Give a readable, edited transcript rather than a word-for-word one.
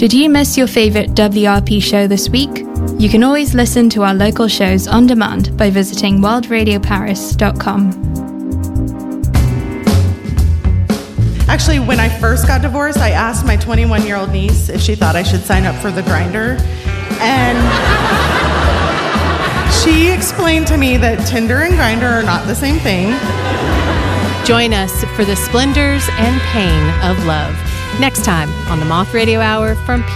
Did you miss your favourite WRP show this week? You can always listen to our local shows on demand by visiting worldradioparis.com. Actually, when I first got divorced, I asked my 21-year-old niece if she thought I should sign up for the Grindr. And she explained to me that Tinder and Grindr are not the same thing. Join us for the splendors and pain of love next time on the Moth Radio Hour from